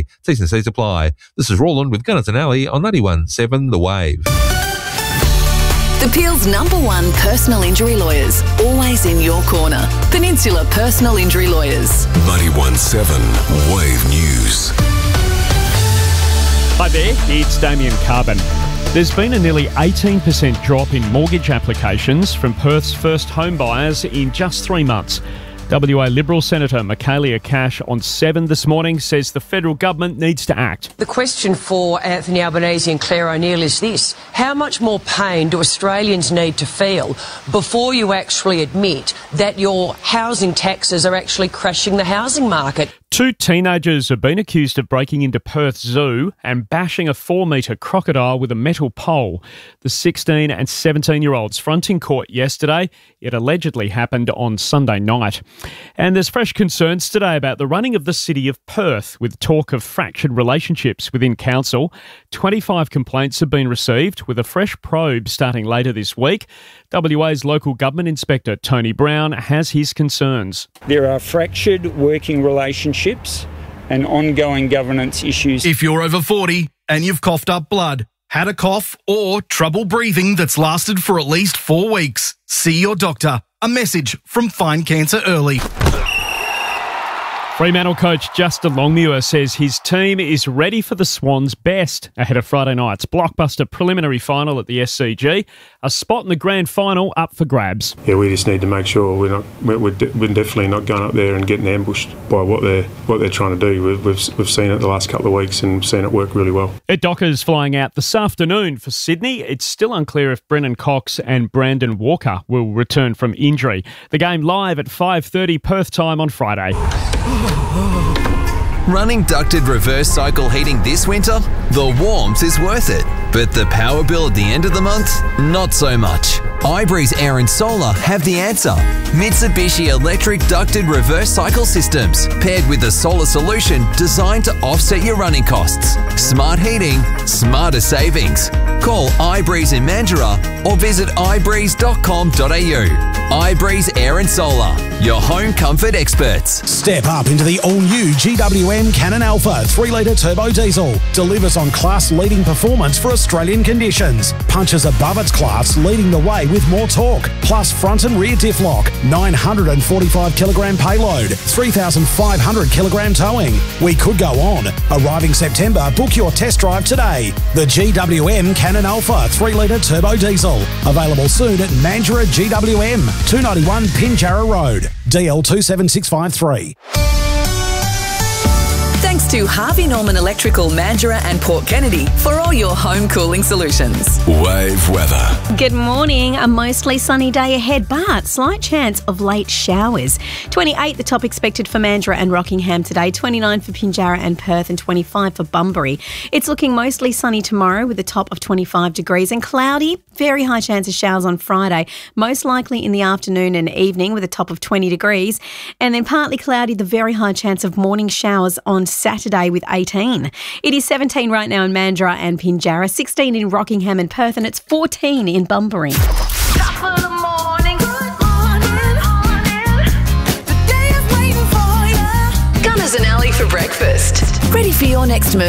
T&Cs apply. This is Roland with Gunners and Alley on 91.7 The Wave. The Peel's #1 personal injury lawyers, always in your corner. Peninsula Personal Injury Lawyers. 91.7 Wave News. Hi there, it's Damien Carbon. There's been a nearly 18% drop in mortgage applications from Perth's first home buyers in just 3 months. WA Liberal Senator Michaelia Cash on 7 this morning says the federal government needs to act. The question for Anthony Albanese and Claire O'Neill is this: how much more pain do Australians need to feel before you actually admit that your housing taxes are actually crashing the housing market? 2 teenagers have been accused of breaking into Perth Zoo and bashing a 4-metre crocodile with a metal pole. The 16 and 17-year-olds fronting court yesterday. It allegedly happened on Sunday night. And there's fresh concerns today about the running of the city of Perth, with talk of fractured relationships within council. 25 complaints have been received, with a fresh probe starting later this week. WA's local government inspector Tony Brown has his concerns. There are fractured working relationships and ongoing governance issues. If you're over 40 and you've coughed up blood, had a cough or trouble breathing that's lasted for at least 4 weeks, see your doctor. A message from Find Cancer Early. Fremantle coach Justin Longmuir says his team is ready for the Swans' best ahead of Friday night's blockbuster preliminary final at the SCG. A spot in the grand final up for grabs. Yeah, we just need to make sure we're definitely not going up there and getting ambushed by what they're trying to do. We've seen it the last couple of weeks and seen it work really well. Ed Docker's flying out this afternoon for Sydney. It's still unclear if Brennan Cox and Brandon Walker will return from injury. The game live at 5:30 Perth time on Friday. Running ducted reverse cycle heating this winter? The warmth is worth it. But the power bill at the end of the month? Not so much. iBreeze Air and Solar have the answer. Mitsubishi electric ducted reverse cycle systems, paired with a solar solution designed to offset your running costs. Smart heating, smarter savings. Call iBreeze in Mandurah or visit ibreeze.com.au. iBreeze Air and Solar, your home comfort experts. Step up into the all-new GWM Cannon Alpha 3-litre turbo diesel. Delivers on class-leading performance for Australian conditions. Punches above its class, leading the way with more torque. Plus front and rear diff lock. 945 kilogram payload. 3,500 kilogram towing. We could go on. Arriving September, book your test drive today. The GWM Cannon Alpha 3-litre turbo diesel. Available soon at Mandurah GWM, 291 Pinjarra Road. DL 27653. Thanks to Harvey Norman Electrical, Mandurah and Port Kennedy for all your home cooling solutions. Wave weather. Good morning. A mostly sunny day ahead, but slight chance of late showers. 28 the top expected for Mandurah and Rockingham today, 29 for Pinjarra and Perth and 25 for Bunbury. It's looking mostly sunny tomorrow with a top of 25 degrees and cloudy. Very high chance of showers on Friday, most likely in the afternoon and evening with a top of 20 degrees. And then partly cloudy, the very high chance of morning showers on Saturday with 18. It is 17 right now in Mandurah and Pinjarra, 16 in Rockingham and Perth, and it's 14 in Bunbury. Gunners and Alley for breakfast. Ready for your next move?